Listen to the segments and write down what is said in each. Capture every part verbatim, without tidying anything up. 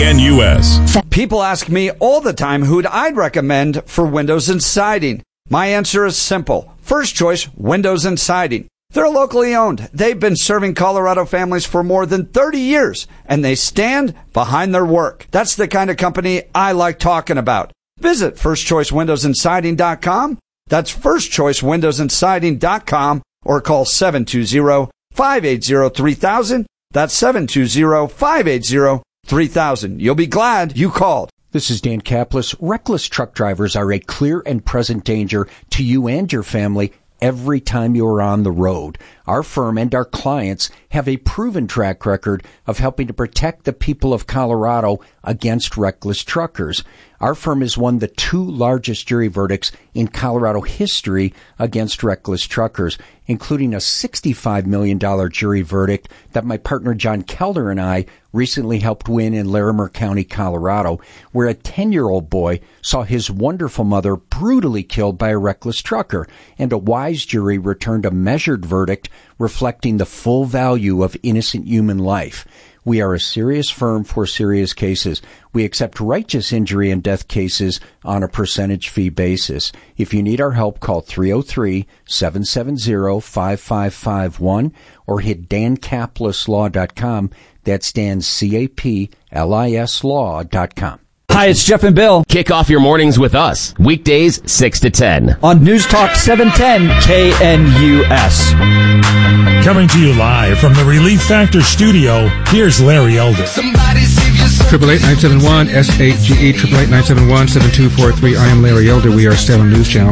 N U S. People ask me all the time who'd I'd recommend for windows and siding. My answer is simple. First choice, Windows and Siding. They're locally owned. They've been serving Colorado families for more than thirty years, and they stand behind their work. That's the kind of company I like talking about. Visit first choice windows and siding dot com. That's first choice windows and siding dot com, or call seven two zero, five eight zero, three thousand. That's seven two zero, five eight zero, three thousand. You'll be glad you called. This is Dan Kaplis. Reckless truck drivers are a clear and present danger to you and your family every time you are on the road. Our firm and our clients have a proven track record of helping to protect the people of Colorado against reckless truckers. Our firm has won the two largest jury verdicts in Colorado history against reckless truckers, including a sixty-five million dollars jury verdict that my partner John Kelder and I recently helped win in Larimer County, Colorado, where a ten-year-old boy saw his wonderful mother brutally killed by a reckless trucker, and a wise jury returned a measured verdict reflecting the full value of innocent human life. We are a serious firm for serious cases. We accept righteous injury and death cases on a percentage fee basis. If you need our help, call three oh three, seven seven zero, five five five one or hit dan kaplis law dot com. That's Dan, C A P L I S law dot com. Hi, it's Jeff and Bill. Kick off your mornings with us. Weekdays, six to ten. On News Talk seven ten K N U S. Coming to you live from the Relief Factor studio, here's Larry Elder. Triple eight nine seven one S H G E triple eight nine seven one seven two four three. I am Larry Elder. We are Salem News Channel.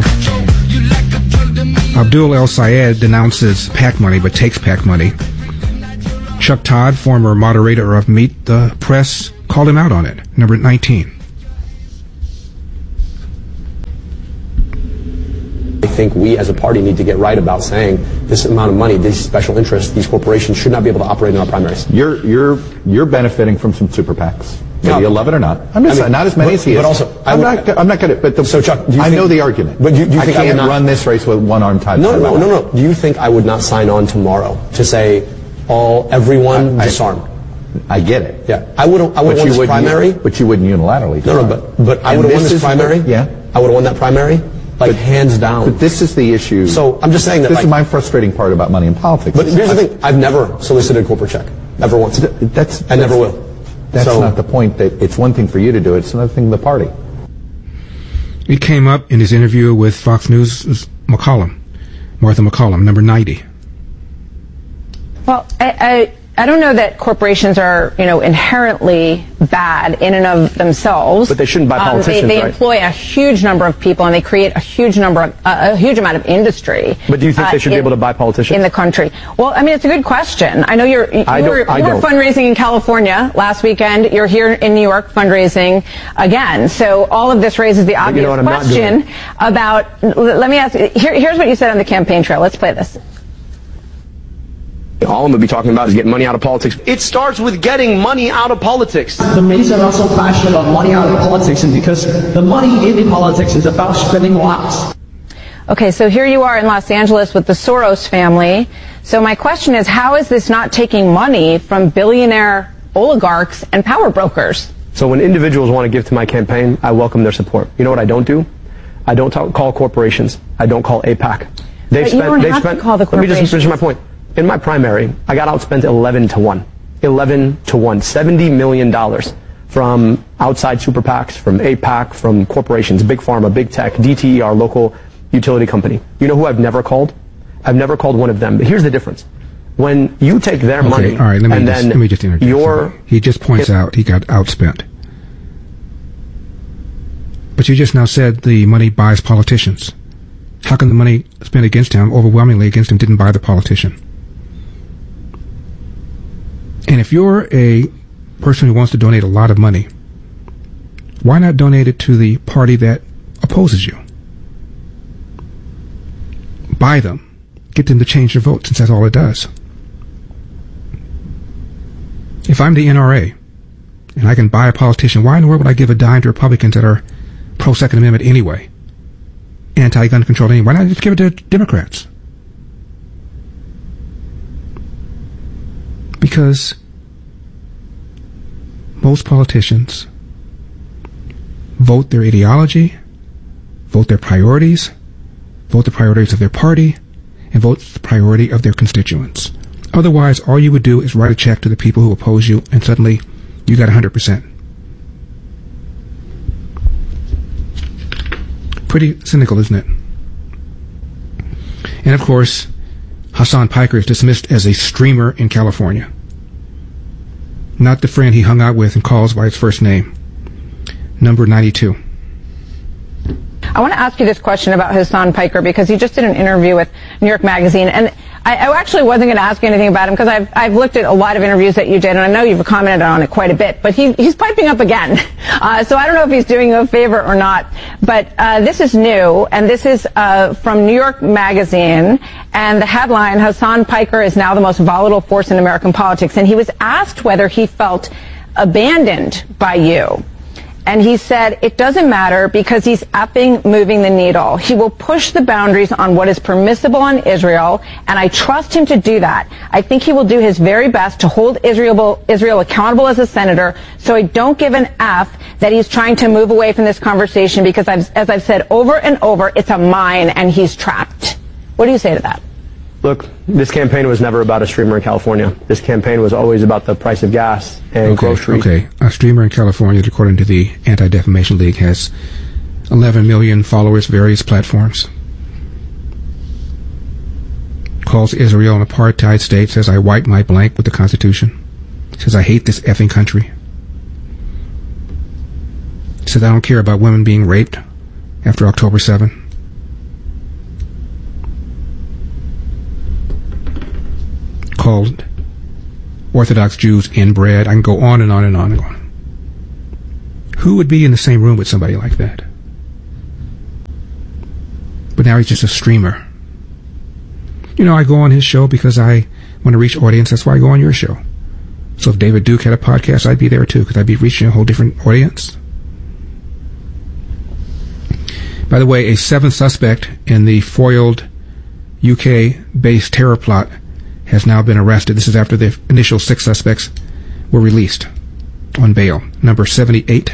Abdul El Sayed denounces PAC money but takes PAC money. Chuck Todd, former moderator of Meet the Press, called him out on it. Number nineteen. I think we as a party need to get right about saying this amount of money, these special interests, these corporations should not be able to operate in our primaries. You're you're you're benefiting from some super PACs. Whether No. you love it or not. I'm just I mean, not as many but, as he is. But also, I'm not. I'm not going to. But the, so Chuck, do you I think, know the argument. But you, do you I think can't I would not, run this race with one arm tied? No, no, no, no, no. Do you think I would not sign on tomorrow to say all everyone I, disarm? I get it. Yeah, I would. I would but won this primary. But you wouldn't unilaterally. No, no, but but I would have won this primary. Yeah, I would have won that primary. Like, but, hands down. But this is the issue. So I'm just saying that. This like, is my frustrating part about money in politics. But here's the thing: I've never solicited a corporate check, never once. That's. I that's never will. That's so, not the point. That it's one thing for you to do it; it's another thing the party. It came up in his interview with Fox News' McCollum, Martha McCollum, number ninety. Well, I, I I don't know that corporations are, you know, inherently bad in and of themselves. But they shouldn't buy politicians, um, they, they right? employ a huge number of people, and they create a huge number of, uh, a huge amount of industry. But do you think uh, they should in, be able to buy politicians in the country? Well, I mean, it's a good question. I know you're you I were, don't, I you were don't. fundraising in California last weekend. You're here in New York fundraising again. So all of this raises the obvious you know what, I'm not doing question about. Let me ask you. Here, here's what you said on the campaign trail. Let's play this. All I'm going to be talking about is getting money out of politics. It starts with getting money out of politics. The reason I'm so passionate about money out of politics is because the money in politics is about spending lots. Okay, so here you are in Los Angeles with the Soros family. So my question is, how is this not taking money from billionaire oligarchs and power brokers? So when individuals want to give to my campaign, I welcome their support. You know what I don't do? I don't talk, call corporations. I don't call AIPAC. They've But spent, you don't they've have spent, to call the Let me just corporations. finish my point. In my primary, I got outspent eleven to one. eleven to one. seventy million dollars from outside super PACs, from AIPAC, from corporations, Big Pharma, Big Tech, D T E, our local utility company. You know who I've never called? I've never called one of them. But here's the difference. When you take their okay, money, all right, let me and just, then let me just interject. your... He just points it, out he got outspent. But you just now said the money buys politicians. How come the money spent against him, overwhelmingly against him, didn't buy the politician? And if you're a person who wants to donate a lot of money, why not donate it to the party that opposes you? Buy them. Get them to change their vote, since that's all it does. If I'm the N R A and I can buy a politician, why in the world would I give a dime to Republicans that are pro-Second Amendment anyway? Anti-gun control anyway? Why not just give it to Democrats? Because most politicians vote their ideology, vote their priorities, vote the priorities of their party, and vote the priority of their constituents. Otherwise, all you would do is write a check to the people who oppose you, and suddenly you got one hundred percent. Pretty cynical, isn't it? And of course, Hassan Piker is dismissed as a streamer in California. Not the friend he hung out with and calls by his first name. Number ninety-two. I want to ask you this question about Hassan Piker because he just did an interview with New York Magazine, and I, I actually wasn't going to ask you anything about him because I've, I've looked at a lot of interviews that you did, and I know you've commented on it quite a bit, but he, he's piping up again. Uh, so I don't know if he's doing you a favor or not, but uh, this is new, and this is uh, from New York Magazine, and the headline, Hassan Piker is now the most volatile force in American politics, and he was asked whether he felt abandoned by you. And he said, it doesn't matter because he's effing moving the needle. He will push the boundaries on what is permissible on Israel, and I trust him to do that. I think he will do his very best to hold Israel, Israel accountable as a senator, so I don't give an F that he's trying to move away from this conversation because, I've, as I've said over and over, it's a mine and he's trapped. What do you say to that? Look, this campaign was never about a streamer in California. This campaign was always about the price of gas and okay, groceries. Okay, a streamer in California, according to the Anti-Defamation League, has eleven million followers, various platforms. Calls Israel an apartheid state, says, I wipe my blank with the Constitution. Says, I hate this effing country. Says, I don't care about women being raped after October seventh. Called Orthodox Jews inbred. I can go on and on and on and on. Who would be in the same room with somebody like that? But now he's just a streamer. You know, I go on his show because I want to reach audience. That's why I go on your show. So if David Duke had a podcast, I'd be there too, because I'd be reaching a whole different audience. By the way, a seventh suspect in the foiled U K-based terror plot has now been arrested. This is after the initial six suspects were released on bail. Number seventy-eight.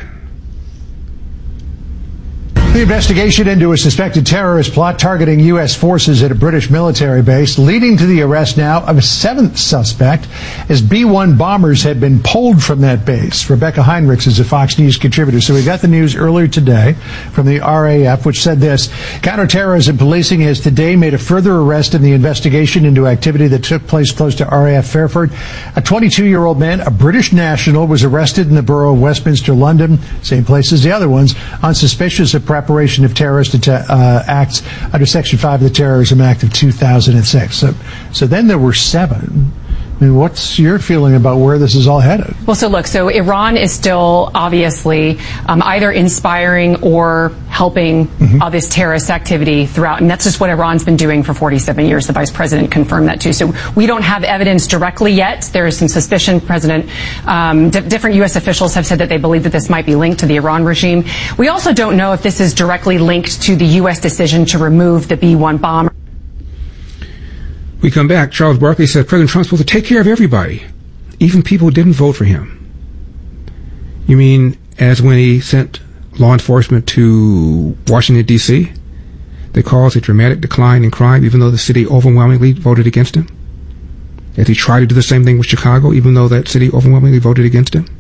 The investigation into a suspected terrorist plot targeting U S forces at a British military base, leading to the arrest now of a seventh suspect as B one bombers had been pulled from that base. Rebecca Heinrichs is a Fox News contributor. So we got the news earlier today from the R A F, which said this: counterterrorism policing has today made a further arrest in the investigation into activity that took place close to R A F Fairford. A twenty-two-year-old man, a British national, was arrested in the borough of Westminster, London, same place as the other ones, on suspicion of preparation of terrorist atta- uh, acts under Section five of the Terrorism Act of two thousand six. So, so then there were seven. I mean, what's your feeling about where this is all headed? Well, so look, so Iran is still obviously um, either inspiring or helping mm-hmm. all this terrorist activity throughout. And that's just what Iran's been doing for forty-seven years. The vice president confirmed that, too. So we don't have evidence directly yet. There is some suspicion. President, um, d- different U S officials have said that they believe that this might be linked to the Iran regime. We also don't know if this is directly linked to the U S decision to remove the B one bomber. We come back. Charles Barkley said President Trump's supposed to take care of everybody, even people who didn't vote for him. You mean as when he sent law enforcement to Washington, D C, that caused a dramatic decline in crime, even though the city overwhelmingly voted against him? As he tried to do the same thing with Chicago, even though that city overwhelmingly voted against him?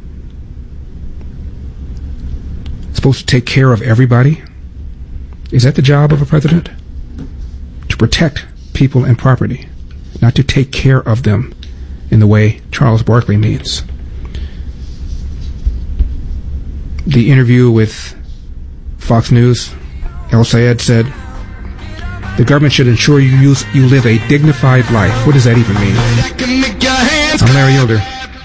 Supposed to take care of everybody? Is that the job of a president? To protect people and property, not to take care of them in the way Charles Barkley means. The interview with Fox News, El Sayed said, the government should ensure you use, you live a dignified life. What does that even mean? I'm Larry Elder.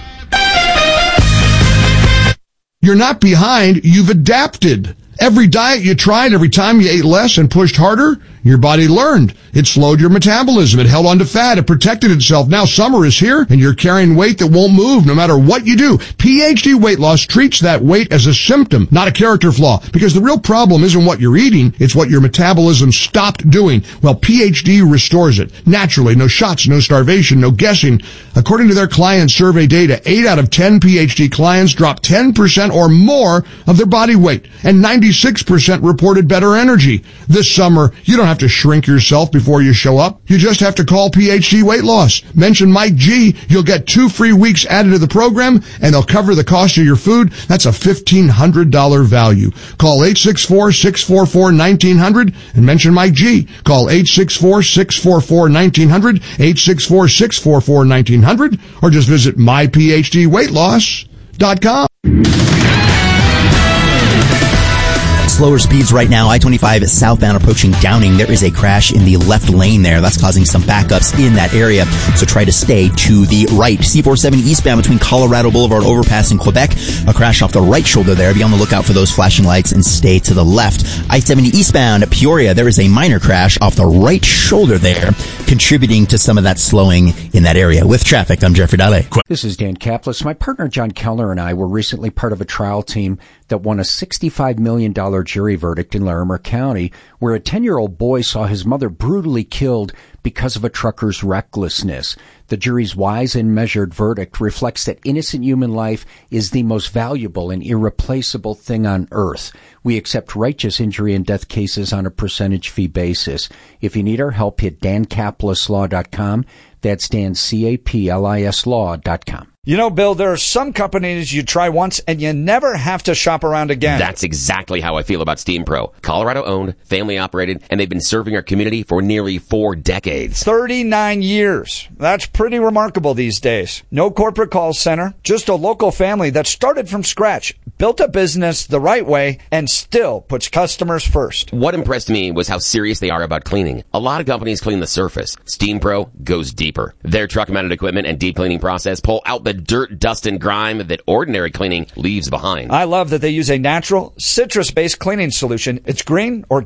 You're not behind, you've adapted. Every diet you tried, every time you ate less and pushed harder, Your body learned. It slowed your metabolism. It held onto fat. It protected itself. Now summer is here and you're carrying weight that won't move no matter what you do. P H D Weight Loss treats that weight as a symptom, not a character flaw, because the real problem isn't what you're eating, it's what your metabolism stopped doing. Well, P H D restores it. Naturally, no shots, no starvation, no guessing. According to their client survey data, eight out of ten P H D clients dropped ten percent or more of their body weight, and ninety-six percent reported better energy. This summer, you don't have to shrink yourself before you show up. You just have to call P H D Weight Loss. Mention Mike G. You'll get two free weeks added to the program, and they'll cover the cost of your food. That's a fifteen hundred dollars value. Call eight six four, six four four, one nine zero zero and mention Mike G. Call eight six four, six four four, one nine zero zero, eight six four, six four four, one nine zero zero, or just visit my p h d weight loss dot com. Slower speeds right now. I twenty-five southbound approaching Downing. There is a crash in the left lane there. That's causing some backups in that area. So try to stay to the right. C forty-seven eastbound between Colorado Boulevard overpass and Quebec. A crash off the right shoulder there. Be on the lookout for those flashing lights and stay to the left. I seventy eastbound at Peoria. There is a minor crash off the right shoulder there, contributing to some of that slowing in that area. With traffic, I'm Jeffrey Dahle. This is Dan Kaplis. My partner John Kellner and I were recently part of a trial team that won a sixty-five million dollars jury verdict in Larimer County, where a ten-year-old boy saw his mother brutally killed because of a trucker's recklessness. The jury's wise and measured verdict reflects that innocent human life is the most valuable and irreplaceable thing on earth. We accept righteous injury and death cases on a percentage fee basis. If you need our help, hit dan caplis law dot com. That's Dan, C A P L I S law dot com. You know, Bill, there are some companies you try once and you never have to shop around again. That's exactly how I feel about Steam Pro. Colorado owned, family operated, and they've been serving our community for nearly four decades. thirty-nine years. That's pretty remarkable these days. No corporate call center, just a local family that started from scratch, built a business the right way, and still puts customers first. What impressed me was how serious they are about cleaning. A lot of companies clean the surface. Steam Pro goes deeper. Their truck-mounted equipment and deep cleaning process pull out the dirt, dust, and grime that ordinary cleaning leaves behind. I love that they use a natural, citrus-based cleaning solution. It's green, organic,